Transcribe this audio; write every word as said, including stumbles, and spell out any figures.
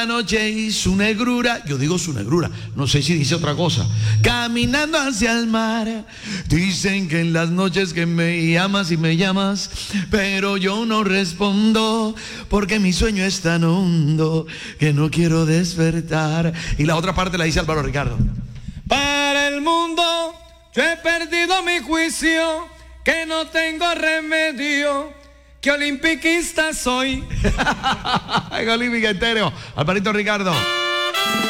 noche y su negrura, yo digo su negrura, no sé si dice otra cosa, caminando hacia el mar. Dicen que en las noches que me llamas y me llamas, pero yo no respondo porque mi sueño es tan hondo que no quiero despertar. Y la otra parte la dice Álvaro Ricardo. Para el mundo yo he perdido mi juicio, que no tengo remedio, que olimpiquista soy. En Olímpica Estéreo, Alvarito Ricardo.